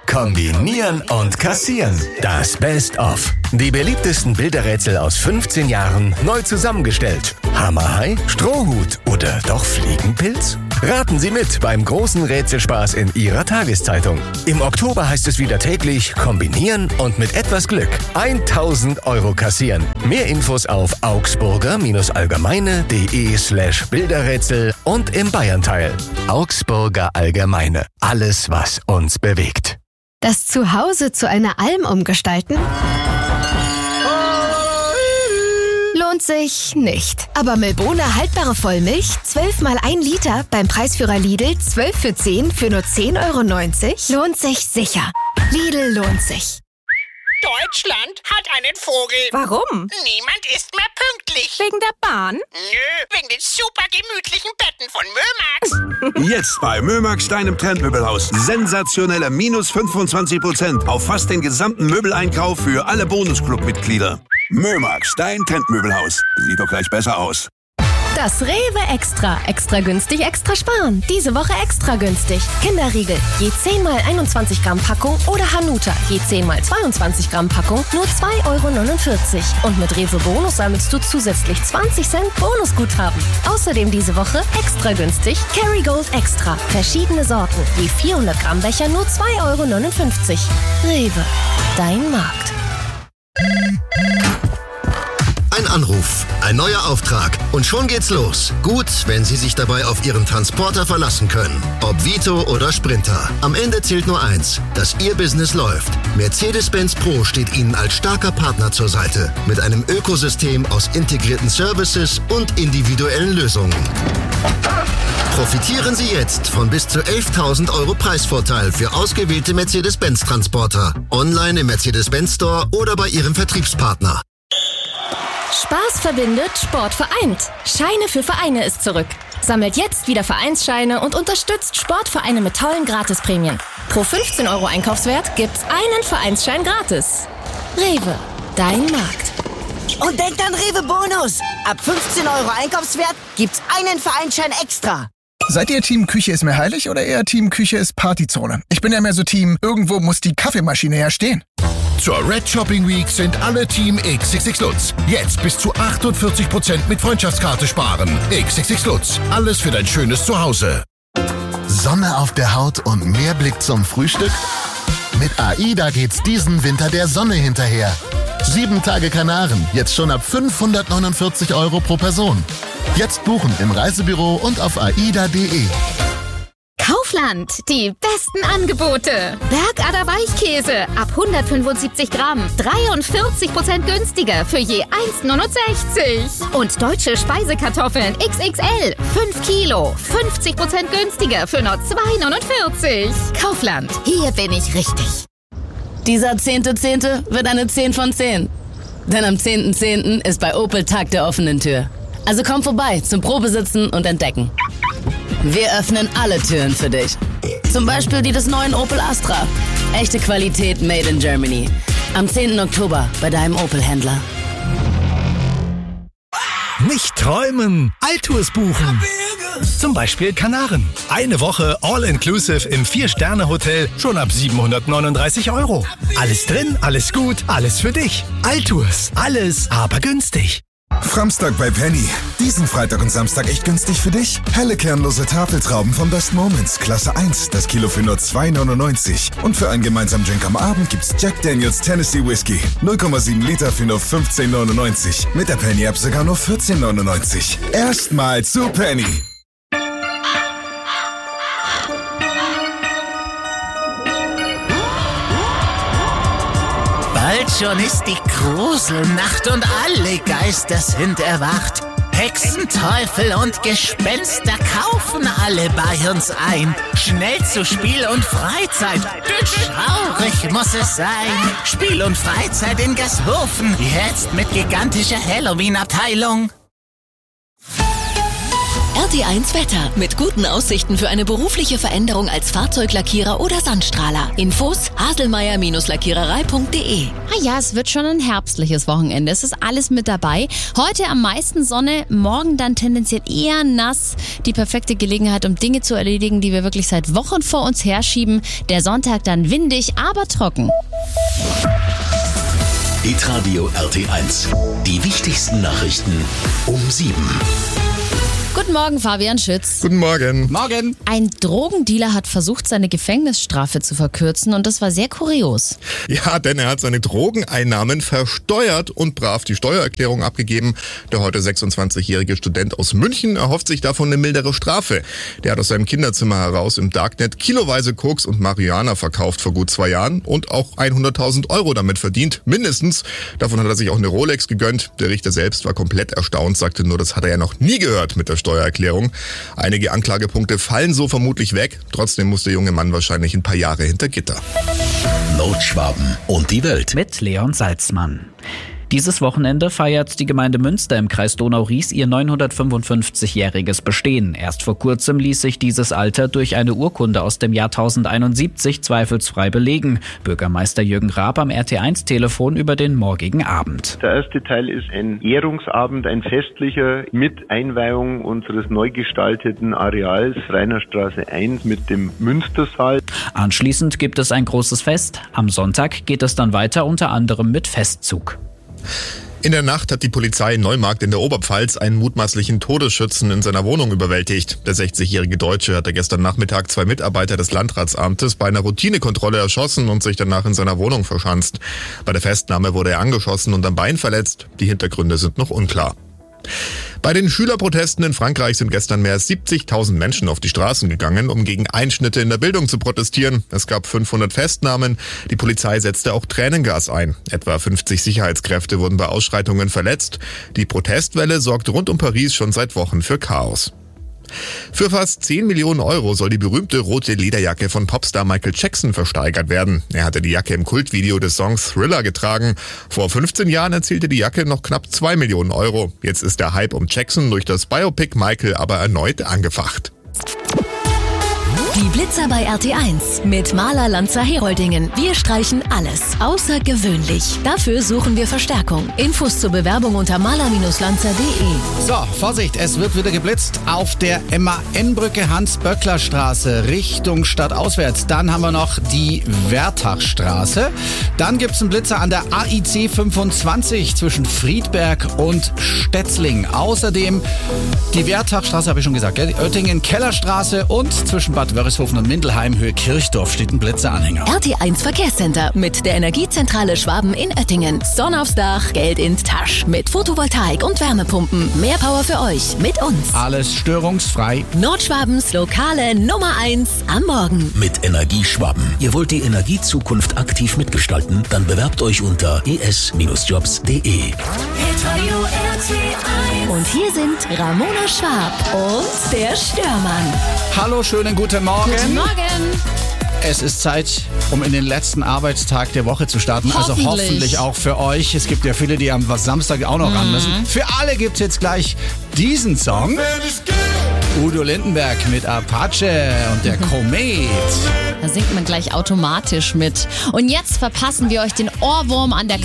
Kombinieren und kassieren. Das Best-of. Die beliebtesten Bilderrätsel aus 15 Jahren neu zusammengestellt. Hammerhai, Strohhut oder doch Fliegenpilz? Raten Sie mit beim großen Rätselspaß in Ihrer Tageszeitung. Im Oktober heißt es wieder täglich kombinieren und mit etwas Glück 1.000 € kassieren. Mehr Infos auf augsburger-allgemeine.de/Bilderrätsel und im Bayernteil. Augsburger Allgemeine. Alles, was uns bewegt. Das Zuhause zu einer Alm umgestalten? Lohnt sich nicht. Aber Milbona haltbare Vollmilch, 12 mal 1 Liter, beim Preisführer Lidl 12 für 10 für nur 10,90 € lohnt sich sicher. Lidl lohnt sich. Deutschland hat einen Vogel. Warum? Niemand ist mehr pünktlich. Wegen der Bahn? Nö, wegen den super gemütlichen Betten von Mömax. Jetzt bei Mömax, deinem Trendmöbelhaus. Sensationelle -25% auf fast den gesamten Möbeleinkauf für alle Bonusclub-Mitglieder. Mömax, dein Trendmöbelhaus. Sieht doch gleich besser aus. Das Rewe Extra. Extra günstig, extra sparen. Diese Woche extra günstig. Kinderriegel, je 10 mal 21 Gramm Packung oder Hanuta, je 10 mal 22 Gramm Packung, nur 2,49 €. Und mit Rewe Bonus sammelst du zusätzlich 20 Cent Bonusguthaben. Außerdem diese Woche extra günstig Kerrygold Extra. Verschiedene Sorten, je 400 Gramm Becher, nur 2,59 €. Rewe, dein Markt. Ein Anruf, ein neuer Auftrag und schon geht's los. Gut, wenn Sie sich dabei auf Ihren Transporter verlassen können. Ob Vito oder Sprinter. Am Ende zählt nur eins, dass Ihr Business läuft. Mercedes-Benz Pro steht Ihnen als starker Partner zur Seite. Mit einem Ökosystem aus integrierten Services und individuellen Lösungen. Profitieren Sie jetzt von bis zu 11.000 € Preisvorteil für ausgewählte Mercedes-Benz-Transporter. Online im Mercedes-Benz Store oder bei Ihrem Vertriebspartner. Spaß verbindet, Sport vereint. Scheine für Vereine ist zurück. Sammelt jetzt wieder Vereinsscheine und unterstützt Sportvereine mit tollen Gratisprämien. Pro 15 € Einkaufswert gibt's einen Vereinsschein gratis. Rewe, dein Markt. Und denkt an Rewe Bonus. Ab 15 € Einkaufswert gibt's einen Vereinsschein extra. Seid ihr Team Küche ist mir heilig oder eher Team Küche ist Partyzone? Ich bin ja mehr so Team, irgendwo muss die Kaffeemaschine ja stehen. Zur Red Shopping Week sind alle Team XXX Lutz. Jetzt bis zu 48% mit Freundschaftskarte sparen. XXX Lutz. Alles für dein schönes Zuhause. Sonne auf der Haut und mehr Blick zum Frühstück? Mit AIDA geht's diesen Winter der Sonne hinterher. 7 Tage Kanaren, jetzt schon ab 549 € pro Person. Jetzt buchen im Reisebüro und auf aida.de. Kaufland, die besten Angebote. Bergader Weichkäse ab 175 Gramm, 43% günstiger für je 1,69 €. Und deutsche Speisekartoffeln XXL, 5 Kilo, 50% günstiger für nur 2,49 €. Kaufland, hier bin ich richtig. Dieser 10.10. wird eine 10 von 10. Denn am 10.10. ist bei Opel Tag der offenen Tür. Also komm vorbei zum Probesitzen und Entdecken. Wir öffnen alle Türen für dich. Zum Beispiel die des neuen Opel Astra. Echte Qualität made in Germany. Am 10. Oktober bei deinem Opel-Händler. Nicht träumen, Altours buchen. Zum Beispiel Kanaren. Eine Woche All-Inclusive im 4-Sterne-Hotel schon ab 739 €. Alles drin, alles gut, alles für dich. Altours, alles aber günstig. Framstag bei Penny. Diesen Freitag und Samstag echt günstig für dich. Helle kernlose Tafeltrauben von Best Moments, Klasse 1, das Kilo für nur 2,99 €. Und für einen gemeinsamen Drink am Abend gibt's Jack Daniels Tennessee Whiskey. 0,7 Liter für nur 15,99 €. Mit der Penny-App sogar nur 14,99 €. Erstmal zu Penny. Bald schon ist die Gruselnacht und alle Geister sind erwacht. Hexen, Teufel und Gespenster kaufen alle bei uns ein. Schnell zu Spiel und Freizeit, denn schaurig muss es sein. Spiel und Freizeit in Gashofen, jetzt mit gigantischer Halloween-Abteilung. RT1 Wetter. Mit guten Aussichten für eine berufliche Veränderung als Fahrzeuglackierer oder Sandstrahler. Infos haselmeier-lackiererei.de. Ja, es wird schon ein herbstliches Wochenende. Es ist alles mit dabei. Heute am meisten Sonne, morgen dann tendenziell eher nass. Die perfekte Gelegenheit, um Dinge zu erledigen, die wir wirklich seit Wochen vor uns herschieben. Der Sonntag dann windig, aber trocken. Hitradio RT1. Die wichtigsten Nachrichten um 7. Guten Morgen, Fabian Schütz. Guten Morgen. Morgen. Ein Drogendealer hat versucht, seine Gefängnisstrafe zu verkürzen und das war sehr kurios. Ja, denn er hat seine Drogeneinnahmen versteuert und brav die Steuererklärung abgegeben. Der heute 26-jährige Student aus München erhofft sich davon eine mildere Strafe. Der hat aus seinem Kinderzimmer heraus im Darknet kiloweise Koks und Marihuana verkauft vor gut 2 Jahren und auch 100.000 € damit verdient, mindestens. Davon hat er sich auch eine Rolex gegönnt. Der Richter selbst war komplett erstaunt, sagte nur, das hat er ja noch nie gehört mit der Steuererklärung. Einige Anklagepunkte fallen so vermutlich weg. Trotzdem muss der junge Mann wahrscheinlich ein paar Jahre hinter Gitter. Nordschwaben und die Welt. Mit Leon Salzmann. Dieses Wochenende feiert die Gemeinde Münster im Kreis Donau-Ries ihr 955-jähriges Bestehen. Erst vor kurzem ließ sich dieses Alter durch eine Urkunde aus dem Jahr 1071 zweifelsfrei belegen. Bürgermeister Jürgen Raab am RT1-Telefon über den morgigen Abend. Der erste Teil ist ein Ehrungsabend, ein festlicher mit Einweihung unseres neu gestalteten Areals Rainerstraße 1 mit dem Münstersaal. Anschließend gibt es ein großes Fest. Am Sonntag geht es dann weiter, unter anderem mit Festzug. In der Nacht hat die Polizei in Neumarkt in der Oberpfalz einen mutmaßlichen Todesschützen in seiner Wohnung überwältigt. Der 60-jährige Deutsche hatte gestern Nachmittag 2 Mitarbeiter des Landratsamtes bei einer Routinekontrolle erschossen und sich danach in seiner Wohnung verschanzt. Bei der Festnahme wurde er angeschossen und am Bein verletzt. Die Hintergründe sind noch unklar. Bei den Schülerprotesten in Frankreich sind gestern mehr als 70.000 Menschen auf die Straßen gegangen, um gegen Einschnitte in der Bildung zu protestieren. Es gab 500 Festnahmen. Die Polizei setzte auch Tränengas ein. Etwa 50 Sicherheitskräfte wurden bei Ausschreitungen verletzt. Die Protestwelle sorgt rund um Paris schon seit Wochen für Chaos. Für fast 10 Millionen € soll die berühmte rote Lederjacke von Popstar Michael Jackson versteigert werden. Er hatte die Jacke im Kultvideo des Songs Thriller getragen. Vor 15 Jahren erzielte die Jacke noch knapp 2 Millionen €. Jetzt ist der Hype um Jackson durch das Biopic Michael aber erneut angefacht. Die Blitzer bei RT1 mit Maler Lanzer Heroldingen. Wir streichen alles außergewöhnlich. Dafür suchen wir Verstärkung. Infos zur Bewerbung unter maler-lanzer.de. So, Vorsicht, es wird wieder geblitzt auf der MAN-Brücke Hans-Böckler-Straße Richtung stadtauswärts. Dann haben wir noch die Wertachstraße. Dann gibt es einen Blitzer an der AIC 25 zwischen Friedberg und Stetzling. Außerdem die Wertachstraße, habe ich schon gesagt, gell? Oettingen-Kellerstraße und zwischen Bad Wörishofen und Mindelheim Höhe Kirchdorf steht ein Blitzeranhänger. RT1 Verkehrscenter mit der Energiezentrale Schwaben in Oettingen. Sonne aufs Dach, Geld in Tasch. Mit Photovoltaik und Wärmepumpen. Mehr Power für euch mit uns. Alles störungsfrei. Nordschwabens lokale Nummer 1 am Morgen. Mit Energie Schwaben. Ihr wollt die Energiezukunft aktiv mitgestalten? Dann bewerbt euch unter es-jobs.de. Und hier sind Ramona Schwab und der Störmann. Hallo, schönen guten Morgen. Guten Morgen. Es ist Zeit, um in den letzten Arbeitstag der Woche zu starten. Also hoffentlich auch für euch. Es gibt ja viele, die am Samstag auch noch ran müssen. Für alle gibt es jetzt gleich diesen Song. Udo Lindenberg mit Apache und der Komet. Da singt man gleich automatisch mit. Und jetzt verpassen wir euch den Ohrwurm an der